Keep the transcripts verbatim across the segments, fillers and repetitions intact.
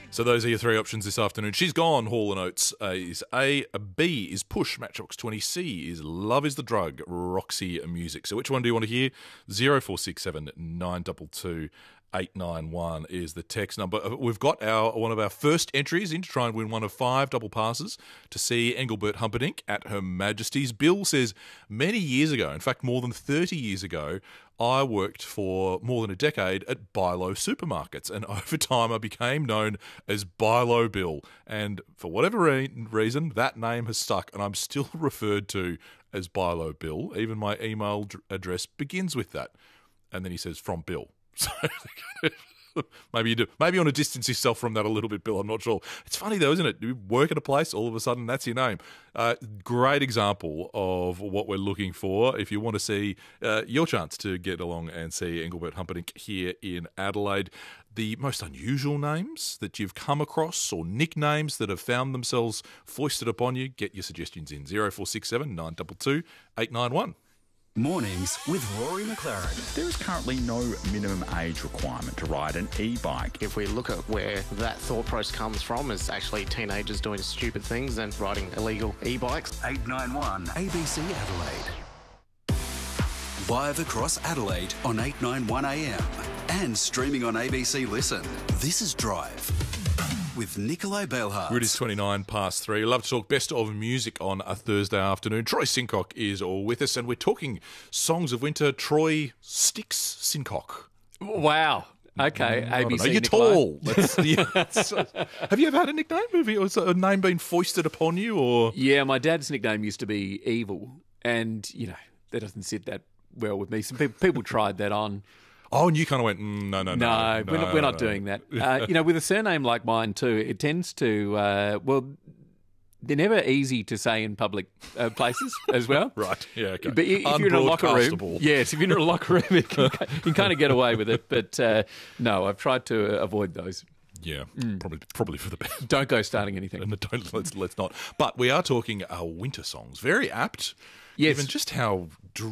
So those are your three options this afternoon. She's Gone, Hall and Oates uh, is A. B is Push, Matchbox twenty. C is Love is the Drug, Roxy Music. So which one do you want to hear? zero four six seven nine two two eight nine one is the text number. We've got our one of our first entries in to try and win one of five double passes to see Engelbert Humperdinck at Her Majesty's. Bill says, many years ago, in fact more than thirty years ago, I worked for more than a decade at Bilo Supermarkets, and over time I became known as Bilo Bill. And for whatever re- reason, that name has stuck, and I'm still referred to as Bilo Bill. Even my email d- address begins with that. And then he says, from Bill. So maybe you do. Maybe you want to distance yourself from that a little bit, Bill. I'm not sure. It's funny though, isn't it? You work at a place, all of a sudden that's your name. Uh, great example of what we're looking for if you want to see uh, your chance to get along and see Engelbert Humperdinck here in Adelaide. The most unusual names that you've come across or nicknames that have found themselves foisted upon you, get your suggestions in. zero four six seven nine two two eight nine one. Mornings with Rory McLaren. There is currently no minimum age requirement to ride an e-bike. If we look at where that thought process comes from, is actually teenagers doing stupid things and riding illegal e-bikes. eight nine one A B C Adelaide. Live across Adelaide on eight nine one A M and streaming on A B C Listen. This is Drive with Nikolai Belhart. It is twenty-nine past three. Love to talk best of music on a Thursday afternoon. Troy Sincock is all with us, and we're talking songs of winter. Troy Sticks Sincock. Wow. Okay, A B C. You're Nikolai. tall. That's, yeah, that's, have you ever had a nickname? Have you, has a name been foisted upon you? Or Yeah, my dad's nickname used to be Evil, and, you know, that doesn't sit that well with me. Some people, people tried that on. Oh, and you kind of went, mm, no, no, no. No, no we're not, we're not no. doing that. Uh, you know, with a surname like mine too, it tends to, uh, well, they're never easy to say in public uh, places as well. Right, yeah, okay. But if you're in a locker room, Unbroadcastable. yes, if you're in a locker room, you can, you can kind of get away with it. But uh, no, I've tried to avoid those. Yeah, probably probably for the best. Don't go starting anything. And don't, let's, let's not. But we are talking uh, winter songs. Very apt. Yes. Given just how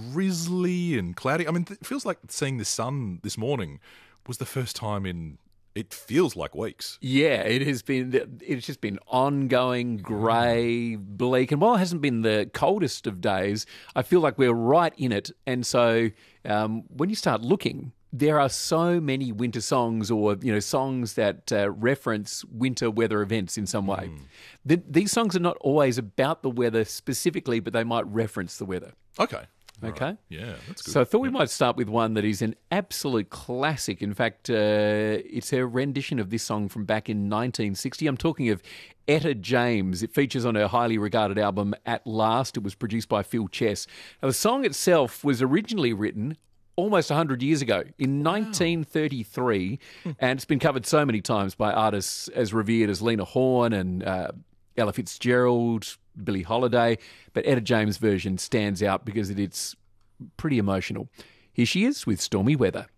drizzly and cloudy. I mean, it feels like seeing the sun this morning was the first time in, it feels like weeks. Yeah, it has been. It's just been ongoing, grey, bleak, and while it hasn't been the coldest of days, I feel like we're right in it. And so, um, when you start looking, there are so many winter songs, or you know, songs that uh, reference winter weather events in some way. Mm. The, these songs are not always about the weather specifically, but they might reference the weather. Okay. Okay. Right. Yeah, that's good. So I thought we yeah. might start with one that is an absolute classic. In fact, uh, it's her rendition of this song from back in nineteen sixty. I'm talking of Etta James. It features on her highly regarded album At Last. It was produced by Phil Chess. Now, the song itself was originally written almost one hundred years ago, in nineteen thirty-three, wow. And it's been covered so many times by artists as revered as Lena Horne and uh, Ella Fitzgerald, Billie Holiday, but Etta James' version stands out because it, it's pretty emotional. Here she is with Stormy Weather.